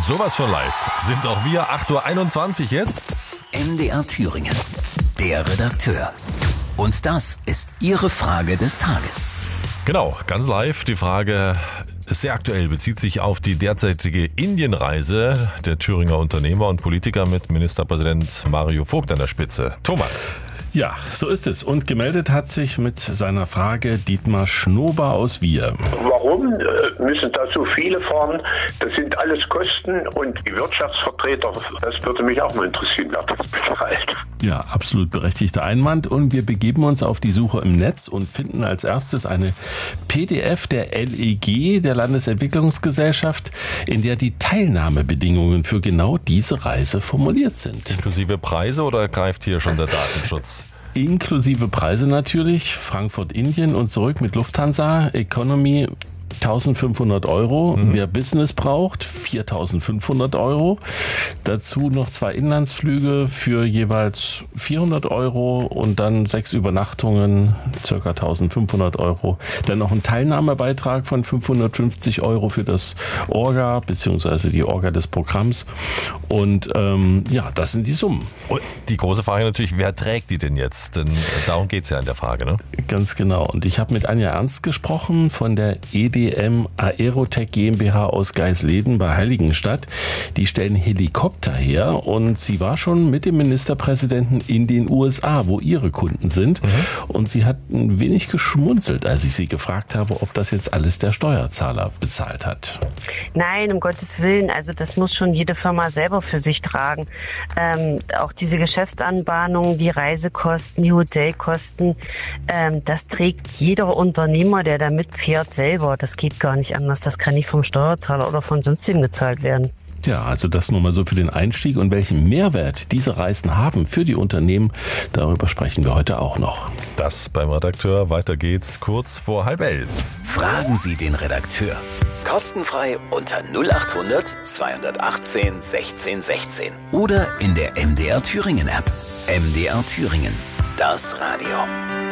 Sowas von live sind auch wir. 8:21 Uhr jetzt. MDR Thüringen, der Redakteur. Und das ist Ihre Frage des Tages. Genau, ganz live. Die Frage ist sehr aktuell, bezieht sich auf die derzeitige Indienreise der Thüringer Unternehmer und Politiker mit Ministerpräsident Mario Vogt an der Spitze. Thomas. Ja, so ist es. Und gemeldet hat sich mit seiner Frage Dietmar Schnober aus Wier. Warum müssen da so viele fahren? Das sind alles Kosten und die Wirtschaftsvertreter, das würde mich auch mal interessieren, wer das bezahlt. Ja, absolut berechtigter Einwand. Und wir begeben uns auf die Suche im Netz und finden als erstes eine PDF der LEG, der Landesentwicklungsgesellschaft, in der die Teilnahmebedingungen für genau diese Reise formuliert sind. Inklusive Preise oder greift hier schon der Datenschutz? Inklusive Preise natürlich, Frankfurt-Indien und zurück mit Lufthansa, Economy 1.500 €. Wer Business braucht, 4.500 €. Dazu noch 2 Inlandsflüge für jeweils 400 € und dann 6 Übernachtungen, ca. 1.500 €. Dann noch ein Teilnahmebeitrag von 550 € für das Orga, beziehungsweise die Orga des Programms. Und ja, das sind die Summen. Und die große Frage natürlich, wer trägt die denn jetzt? Denn darum geht es ja in der Frage, ne? Ganz genau. Und ich habe mit Anja Ernst gesprochen von der EDM Aerotech GmbH aus Geisleden bei Heiligenstadt. Die stellen Helikopter her und sie war schon mit dem Ministerpräsidenten in den USA, wo ihre Kunden sind. Und sie hat ein wenig geschmunzelt, als ich sie gefragt habe, ob das jetzt alles der Steuerzahler bezahlt hat. Nein, um Gottes Willen. Also das muss schon jede Firma selber für sich tragen. Auch diese Geschäftsanbahnungen, die Reisekosten, die Hotelkosten, das trägt jeder Unternehmer, der da mitfährt, selber. Das geht gar nicht anders. Das kann nicht vom Steuerzahler oder von sonstigem gezahlt werden. Ja, also das nur mal so für den Einstieg. Und welchen Mehrwert diese Reisen haben für die Unternehmen, darüber sprechen wir heute auch noch. Das beim Redakteur. Weiter geht's kurz vor 10:30. Fragen Sie den Redakteur. Kostenfrei unter 0800 218 16 16 oder in der MDR Thüringen App. MDR Thüringen, das Radio.